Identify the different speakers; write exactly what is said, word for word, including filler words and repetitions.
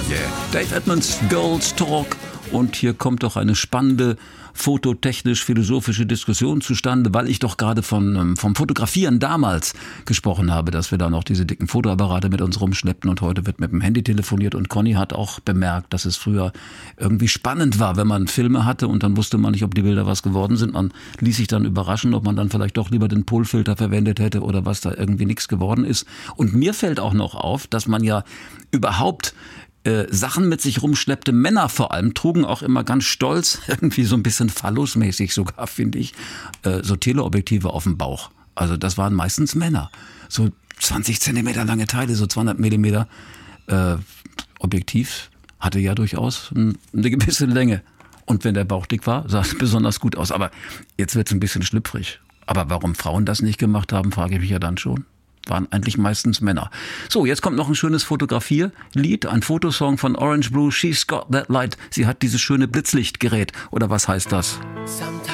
Speaker 1: yeah. Dave Edmunds, Girls Talk. Und hier kommt doch eine spannende fototechnisch-philosophische Diskussion zustande, weil ich doch gerade von, vom Fotografieren damals gesprochen habe, dass wir da noch diese dicken Fotoapparate mit uns rumschleppten und heute wird mit dem Handy telefoniert. Und Conny hat auch bemerkt, dass es früher irgendwie spannend war, wenn man Filme hatte und dann wusste man nicht, ob die Bilder was geworden sind. Man ließ sich dann überraschen, ob man dann vielleicht doch lieber den Polfilter verwendet hätte oder was da irgendwie nichts geworden ist. Und mir fällt auch noch auf, dass man ja überhaupt Äh, Sachen mit sich rumschleppte. Männer vor allem trugen auch immer ganz stolz, irgendwie so ein bisschen phallusmäßig sogar, finde ich, äh, so Teleobjektive auf dem Bauch. Also das waren meistens Männer. So zwanzig Zentimeter lange Teile, so zweihundert Millimeter äh, Objektiv hatte ja durchaus ein, eine gewisse Länge. Und wenn der Bauch dick war, sah es besonders gut aus. Aber jetzt wird es ein bisschen schlüpfrig. Aber warum Frauen das nicht gemacht haben, frage ich mich ja dann schon. Waren eigentlich meistens Männer. So, jetzt kommt noch ein schönes Fotografierlied, ein Fotosong von Orange Blue, She's Got That Light. Sie hat dieses schöne Blitzlichtgerät. Oder was heißt das?
Speaker 2: Sometimes